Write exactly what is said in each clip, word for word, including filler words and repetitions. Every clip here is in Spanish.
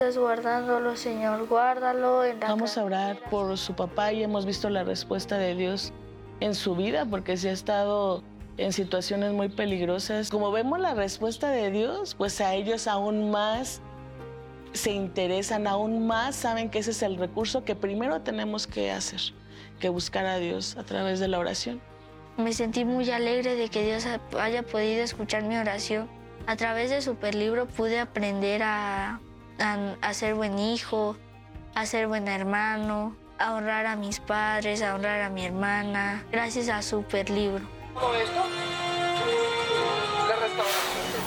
Estás guardándolo, Señor, guárdalo en la Vamos a orar carretera. por su papá y hemos visto la respuesta de Dios en su vida porque sí ha estado en situaciones muy peligrosas. Como vemos la respuesta de Dios, pues a ellos aún más se interesan, aún más saben que ese es el recurso que primero tenemos que hacer, que buscar a Dios a través de la oración. Me sentí muy alegre de que Dios haya podido escuchar mi oración. A través de Superlibro pude aprender a, a, a ser buen hijo, a ser buen hermano, a honrar a mis padres, a honrar a mi hermana, gracias a Superlibro. ¿Todo esto? La restauración.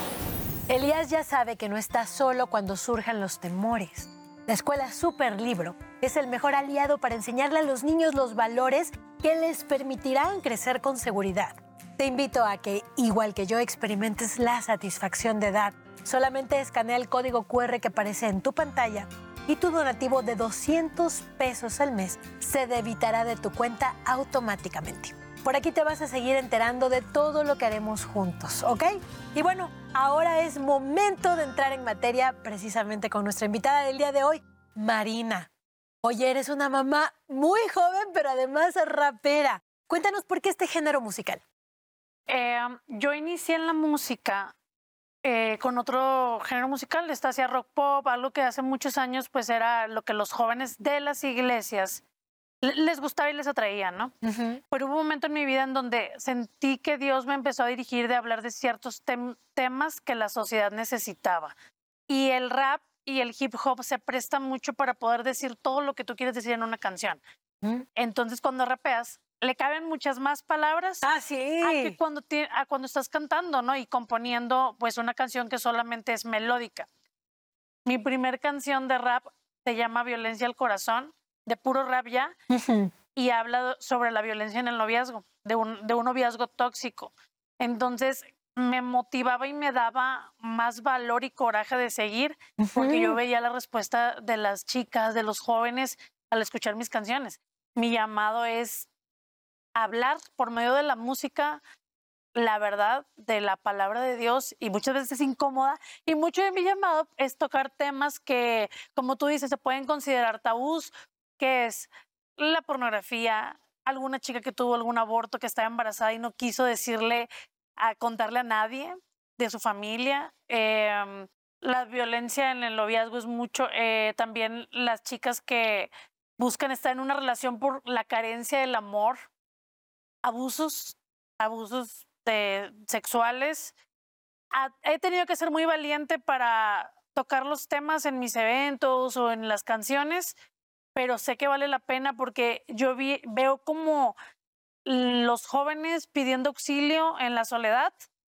Elías ya sabe que no está solo cuando surjan los temores. La escuela Superlibro es el mejor aliado para enseñarle a los niños los valores que les permitirán crecer con seguridad. Te invito a que, igual que yo, experimentes la satisfacción de dar. Solamente escanea el código cu erre que aparece en tu pantalla y tu donativo de doscientos pesos al mes se debitará de tu cuenta automáticamente. Por aquí te vas a seguir enterando de todo lo que haremos juntos, ¿ok? Y bueno, ahora es momento de entrar en materia precisamente con nuestra invitada del día de hoy, Marina. Oye, eres una mamá muy joven, pero además rapera. Cuéntanos por qué este género musical. Eh, yo inicié en la música eh, con otro género musical, esta hacía rock pop, algo que hace muchos años pues era lo que los jóvenes de las iglesias les gustaba y les atraía, ¿no? Uh-huh. Pero hubo un momento en mi vida en donde sentí que Dios me empezó a dirigir de hablar de ciertos tem- temas que la sociedad necesitaba. Y el rap y el hip hop se prestan mucho para poder decir todo lo que tú quieres decir en una canción. Uh-huh. Entonces, cuando rapeas, le caben muchas más palabras ah, sí. a que cuando, te, a cuando estás cantando, ¿no? Y componiendo pues una canción que solamente es melódica. Mi primer canción de rap se llama Violencia al Corazón, de puro rap ya, uh-huh. Y habla sobre la violencia en el noviazgo, de un, de un noviazgo tóxico. Entonces me motivaba y me daba más valor y coraje de seguir, uh-huh. Porque yo veía la respuesta de las chicas, de los jóvenes al escuchar mis canciones. Mi llamado es hablar por medio de la música la verdad de la palabra de Dios, y muchas veces es incómoda, y mucho de mi llamado es tocar temas que, como tú dices, se pueden considerar tabús, que es la pornografía, alguna chica que tuvo algún aborto, que estaba embarazada y no quiso decirle, a contarle a nadie de su familia. Eh, la violencia en el noviazgo es mucho, eh, también las chicas que buscan estar en una relación por la carencia del amor, abusos, abusos de, sexuales. Ha, he tenido que ser muy valiente para tocar los temas en mis eventos o en las canciones, pero sé que vale la pena porque yo vi, veo como los jóvenes pidiendo auxilio en la soledad,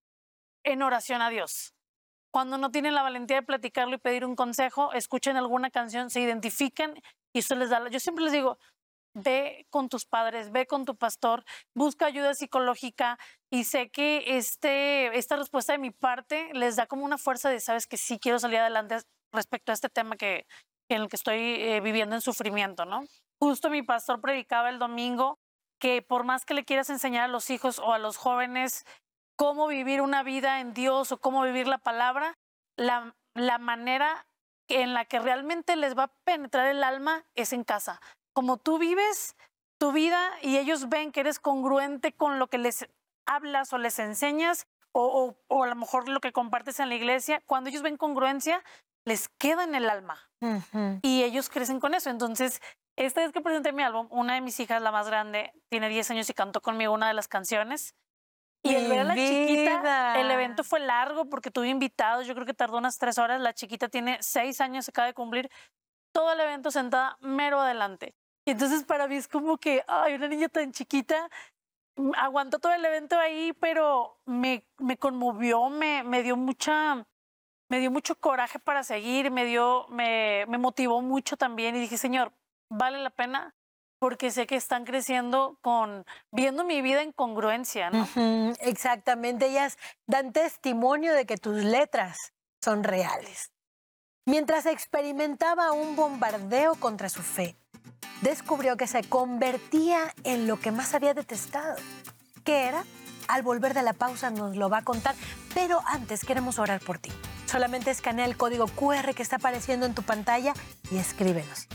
en oración a Dios. Cuando no tienen la valentía de platicarlo y pedir un consejo, escuchen alguna canción, se identifican y eso les da... Yo siempre les digo, ve con tus padres, ve con tu pastor, busca ayuda psicológica, y sé que este, esta respuesta de mi parte les da como una fuerza de, sabes que sí quiero salir adelante respecto a este tema que, en el que estoy eh, viviendo en sufrimiento, ¿no? Justo mi pastor predicaba el domingo que por más que le quieras enseñar a los hijos o a los jóvenes cómo vivir una vida en Dios o cómo vivir la palabra, la, la manera en la que realmente les va a penetrar el alma es en casa. Como tú vives tu vida y ellos ven que eres congruente con lo que les hablas o les enseñas, o, o, o a lo mejor lo que compartes en la iglesia, cuando ellos ven congruencia, les queda en el alma. Uh-huh. Y ellos crecen con eso. Entonces, esta vez que presenté mi álbum, una de mis hijas, la más grande, tiene diez años y cantó conmigo una de las canciones. Y el ver a la chiquita, el evento fue largo porque tuve invitados, yo creo que tardó unas tres horas. La chiquita tiene seis años, acaba de cumplir, todo el evento sentada mero adelante. Y entonces para mí es como que, ay, una niña tan chiquita aguantó todo el evento ahí, pero me, me conmovió, me, me dio mucha, me dio mucho coraje para seguir, me dio, me, me motivó mucho también, y dije, Señor, vale la pena, porque sé que están creciendo con, viendo mi vida en congruencia, ¿no? Uh-huh, exactamente, ellas dan testimonio de que tus letras son reales. Mientras experimentaba un bombardeo contra su fe, descubrió que se convertía en lo que más había detestado. ¿Qué era? Al volver de la pausa nos lo va a contar, pero antes queremos orar por ti. Solamente escanea el código Q R que está apareciendo en tu pantalla y escríbenos.